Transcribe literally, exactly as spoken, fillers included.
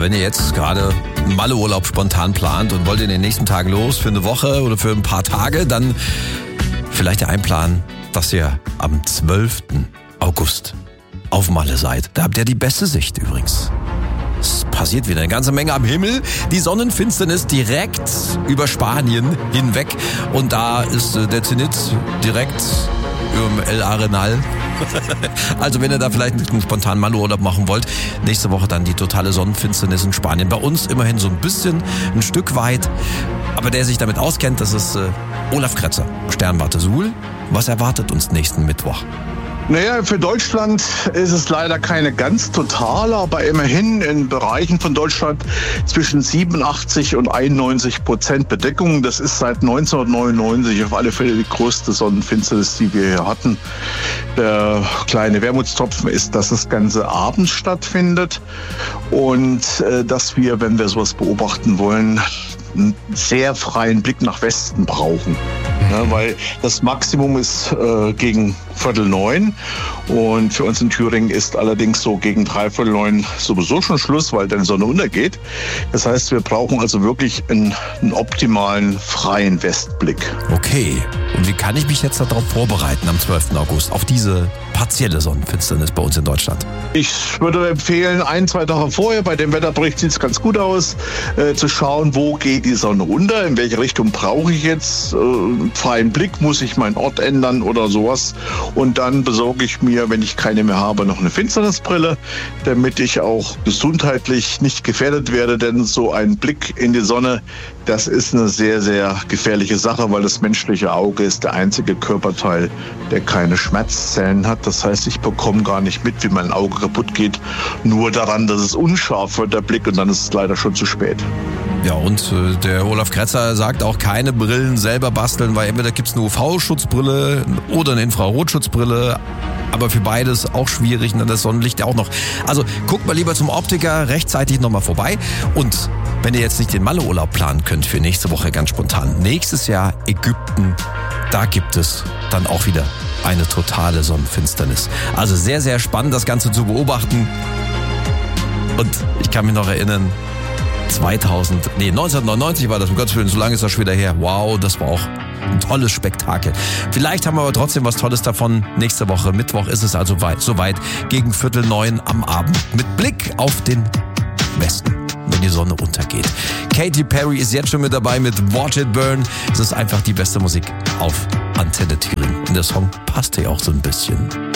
wenn ihr jetzt gerade einen Malle-Urlaub spontan plant und wollt in den nächsten Tagen los für eine Woche oder für ein paar Tage, dann vielleicht ja einplanen, dass ihr am zwölften August auf Malle seid. Da habt ihr die beste Sicht übrigens. Es passiert wieder eine ganze Menge am Himmel. Die Sonnenfinsternis direkt über Spanien hinweg. Und da ist äh, der Zenit direkt über El Arenal. Also wenn ihr da vielleicht einen spontanen Malle-Urlaub machen wollt, nächste Woche dann die totale Sonnenfinsternis in Spanien. Bei uns immerhin so ein bisschen, ein Stück weit. Aber der sich damit auskennt, das ist äh, Olaf Kretzer, Sternwarte Suhl. Was erwartet uns nächsten Mittwoch? Naja, für Deutschland ist es leider keine ganz totale, aber immerhin in Bereichen von Deutschland zwischen siebenundachtzig und einundneunzig Prozent Bedeckung. Das ist seit neunzehnhundertneunundneunzig auf alle Fälle die größte Sonnenfinsternis, die wir hier hatten. Der kleine Wermutstropfen ist, dass das Ganze abends stattfindet und äh, dass wir, wenn wir sowas beobachten wollen, einen sehr freien Blick nach Westen brauchen. Ja, weil das Maximum ist äh, gegen Viertel neun und für uns in Thüringen ist allerdings so gegen dreiviertel neun sowieso schon Schluss, weil dann die Sonne untergeht. Das heißt, wir brauchen also wirklich einen, einen optimalen freien Westblick. Okay, und wie kann ich mich jetzt darauf vorbereiten am zwölften August, auf diese partielle Sonnenfinsternis bei uns in Deutschland? Ich würde empfehlen, ein, zwei Tage vorher, bei dem Wetterbericht sieht es ganz gut aus, äh, zu schauen, wo geht die Sonne unter, in welche Richtung brauche ich jetzt, äh, freien Blick, muss ich meinen Ort ändern oder sowas. Und dann besorge ich mir, wenn ich keine mehr habe, noch eine Finsternisbrille, damit ich auch gesundheitlich nicht gefährdet werde, denn so ein Blick in die Sonne, das ist eine sehr, sehr gefährliche Sache, weil das menschliche Auge ist der einzige Körperteil, der keine Schmerzzellen hat. Das heißt, ich bekomme gar nicht mit, wie mein Auge kaputt geht, nur daran, dass es unscharf wird, der Blick, und dann ist es leider schon zu spät. Ja, und äh, der Olaf Kretzer sagt auch, keine Brillen selber basteln, weil entweder gibt es eine U V-Schutzbrille oder eine Infrarotschutzbrille, aber für beides auch schwierig, und das Sonnenlicht ja auch noch. Also guckt mal lieber zum Optiker, rechtzeitig nochmal vorbei. Und wenn ihr jetzt nicht den Malle-Urlaub planen könnt für nächste Woche ganz spontan, nächstes Jahr Ägypten, da gibt es dann auch wieder eine totale Sonnenfinsternis. Also sehr, sehr spannend, das Ganze zu beobachten. Und ich kann mich noch erinnern, zweitausend, nee, neunzehnhundertneunundneunzig war das, um Gottes Willen, so lange ist das schon wieder her. Wow, das war auch ein tolles Spektakel. Vielleicht haben wir aber trotzdem was Tolles davon. Nächste Woche, Mittwoch, ist es also weit, soweit, gegen Viertel neun am Abend. Mit Blick auf den Westen, wenn die Sonne untergeht. Katy Perry ist jetzt schon mit dabei mit Watch It Burn. Es ist einfach die beste Musik auf Antenne Thüringen. Und der Song passt hier auch so ein bisschen.